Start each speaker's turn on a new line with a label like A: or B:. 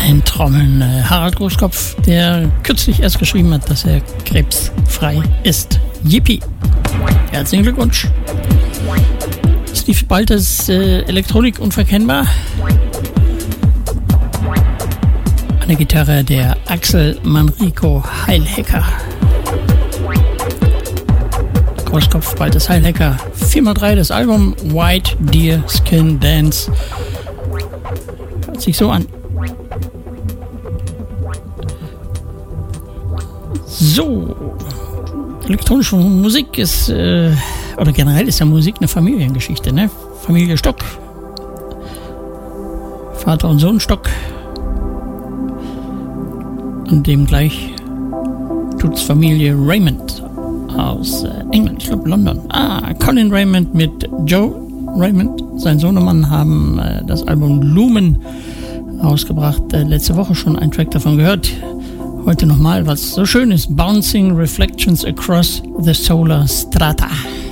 A: eintrommeln. Harald Großkopf, der kürzlich erst geschrieben hat, dass er krebsfrei ist. Yippie! Herzlichen Glückwunsch! Steve Baltes Elektronik unverkennbar. An der Gitarre der Axel Manrico Heilhacker. Großkopf, Baltes Heilhacker. 4x3 das Album White Deer Skin Dance. Hört sich so an. So, elektronische Musik ist, oder generell ist ja Musik eine Familiengeschichte, ne? Familie Stock, Vater und Sohn Stock, und dem gleich tut's Familie Raymond aus England, ich glaube London. Colin Raymond mit Joe Raymond, sein Sohnemann, haben das Album Lumen rausgebracht. Letzte Woche schon einen Track davon gehört. Heute nochmal, was so schön ist. Bouncing Reflections Across the Solar Strata.